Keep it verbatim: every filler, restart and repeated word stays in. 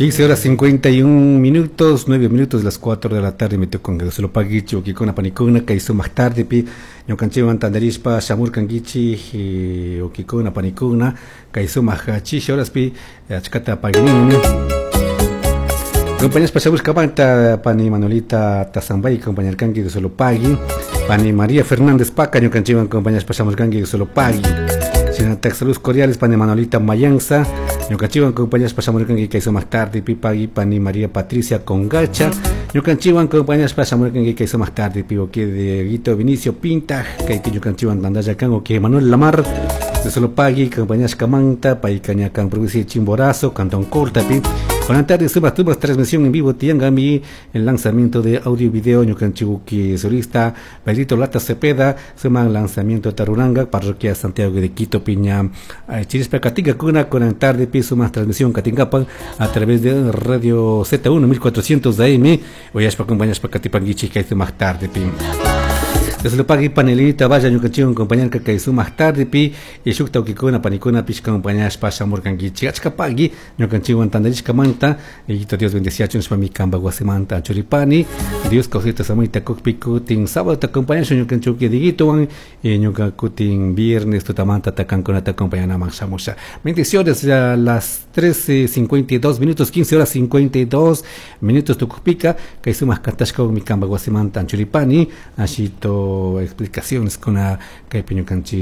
quince horas cincuenta y un minutos, nueve minutos de las cuatro de la tarde, me tocó con solo pagichi o que con la panicuna que hizo más tarde, pi, yo canché un tandarispa, Shamur Kangichi, o que con la panicuna que hizo más hachish, horas pi, achcata paginini. Compañeras pasamos cabanta, pani Manolita Tazambay, compañera Kangi de solo pagui, pani María Fernández Paca, yo canché un compañeras pasamos Kangi de solo pagui. Sinatax Saludos Cordiales, pani Manolita Mayanza, yo canchivan compañías pasamos que hizo más tarde, Pipagui, pani María Patricia Congacha, yo canchivan compañías pasamos que hizo más tarde, Pivo que de Guito Vinicio Pinta, que yo canchivan Dandaya Cango, que Manuel Lamar, de solo pagui, compañías Camanta, Paicaña Can Producir Chimborazo, Cantón Corta, Pi. Con la tarde suba tuvo transmisión en vivo Tiangami, el lanzamiento de audio y video Ñucanchibuki solista Pedrito Lata Cepeda, suma lanzamiento de Taruranga, parroquia Santiago de Quito Piña, Chirispa Catinga Cuna, con la tarde piso más transmisión Catingapan a través de Radio Z uno mil cuatrocientos de A M, hoy es para compañías para Catipanguichi que hizo más tarde Pim. Desde lo pagui panelita vaya yo canción compañía que hizo más tarde pi y shukta ukikuna panicuna pisca compañía pasa morgangi chachka pagi yo canción tandarishka manta y Dios bendicia chuns para mi camba guasemanta churipani Dios cosita samita kokpiku tin sábado te acompaña yo canción que digito y yo kutin viernes tu tamanta ta cancona te acompaña na manchamosa bendiciones a las trece cincuenta y dos minutos quince horas cincuenta y dos minutos tu kupica que hizo más catashka mi camba guasemanta churipani así to explicaciones con la caipiño canchi